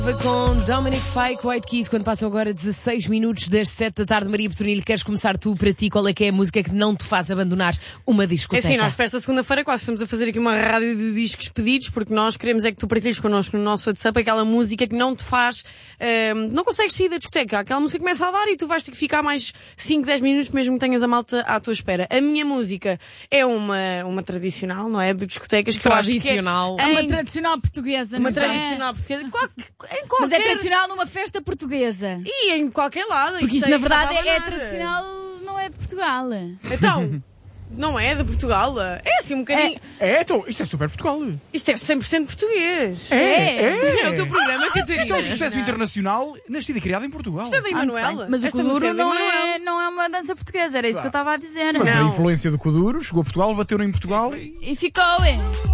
Com Dominic Fike, White Keys, quando passam agora 16 minutos das 7 da tarde. Maria Petronilho, queres começar tu, para ti, qual é que é a música que não te faz abandonar uma discoteca? É assim, nós para esta segunda-feira quase estamos a fazer aqui uma rádio de discos pedidos, porque nós queremos é que tu partilhes connosco no nosso WhatsApp aquela música que não te faz, não consegues sair da discoteca, aquela música que começa a dar e tu vais ter que ficar mais 5, 10 minutos mesmo que tenhas a malta à tua espera. A minha música é uma tradicional, não é? De discotecas que Tradicional. eu acho que Uma tradicional portuguesa, uma não é? tradicional portuguesa. Em Mas qualquer... é tradicional numa festa portuguesa. E em qualquer lado. Porque isto na verdade é tradicional. tradicional, não é de Portugal. Então, não é de Portugal? É assim um bocadinho. Então, isto é super Portugal. Isto é 100% português. É o teu programa, Isto é um Catarina. sucesso internacional, nascido e criado em Portugal. Isto é da Emanuela. Mas o Esta música Kuduro da não Emanuela. é uma dança portuguesa, era isso que eu estava a dizer. Mas a Não. influência do Kuduro chegou a Portugal, bateu em Portugal e... E ficou,